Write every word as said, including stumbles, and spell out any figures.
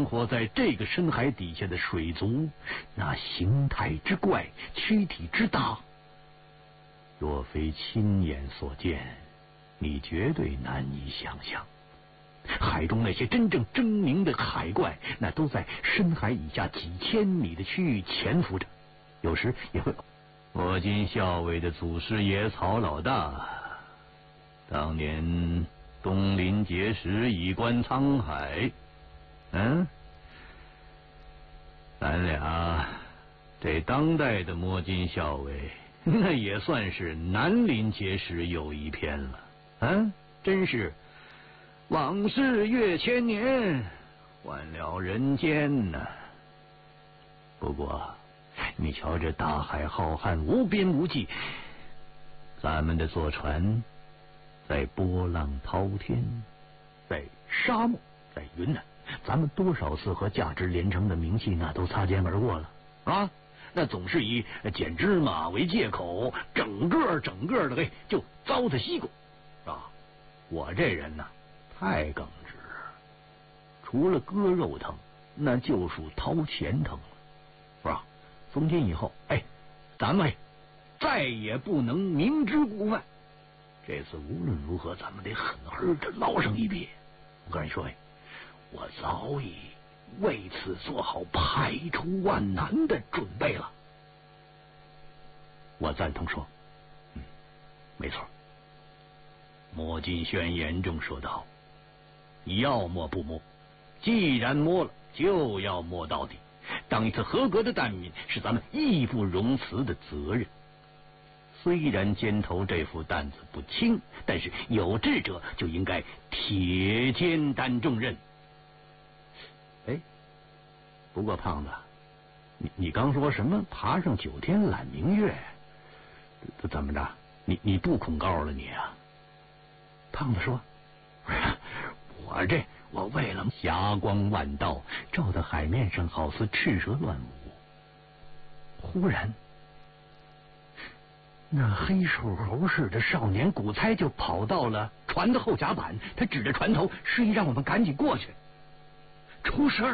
生活在这个深海底下的水族，那形态之怪，躯体之大，若非亲眼所见，你绝对难以想象。海中那些真正狰狞的海怪，那都在深海以下几千米的区域潜伏着，有时也会。我今校尉的祖师爷曹老大，当年东临碣石，以观沧海。嗯，咱俩这当代的摸金校尉，那也算是南临碣石有一篇了。啊，真是往事越千年，换了人间呐。不过你瞧，这大海浩瀚，无边无际，咱们的坐船在波浪滔天，在沙漠，在云南，咱们多少次和价值连城的名气那都擦肩而过了啊！那总是以捡芝麻为借口，整个整个的嘿就糟蹋西瓜，是吧？我这人呢，太耿直，除了割肉疼，那就属掏钱疼了，是吧？从今以后，哎，咱们再也不能明知故犯。这次无论如何，咱们得狠狠的捞上一笔。我跟你说，哎，我早已为此做好排除万难的准备了。我赞同说，嗯，没错。摸金宣言中说得好，要摸不摸，既然摸了，就要摸到底。当一次合格的蛋民，是咱们义不容辞的责任。虽然肩头这副担子不轻，但是有志者就应该铁肩担重任。哎，不过胖子，你你刚说什么爬上九天揽明月？怎么着？你你不恐高了你啊？胖子说：“我这我为了霞光万道，照在海面上，好似赤蛇乱舞。”忽然，那黑瘦猴似的少年古猜就跑到了船的后甲板，他指着船头，示意让我们赶紧过去。出事